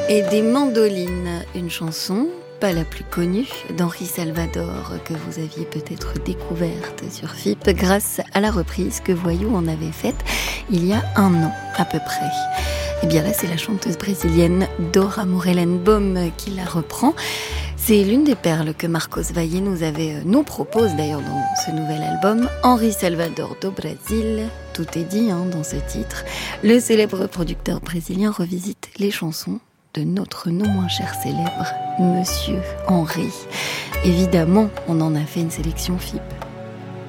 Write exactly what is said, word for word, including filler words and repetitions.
Et des mandolines, une chanson, pas la plus connue, d'Henri Salvador, que vous aviez peut-être découverte sur F I P grâce à la reprise que Voyou en avait faite il y a un an à peu près. Et bien là, c'est la chanteuse brésilienne Dora Morelenbaum qui la reprend. C'est l'une des perles que Marcos Valle nous avait, nous propose d'ailleurs dans ce nouvel album, Henri Salvador do Brasil. Tout est dit hein, dans ce titre. Le célèbre producteur brésilien revisite les chansons de notre non moins cher célèbre, Monsieur Henri. Évidemment, on en a fait une sélection F I P.